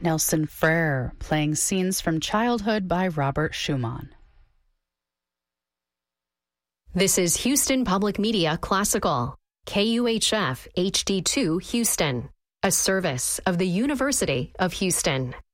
Nelson Frere, playing scenes from childhood by Robert Schumann. This is Houston Public Media Classical, KUHF HD2 Houston, a service of the University of Houston.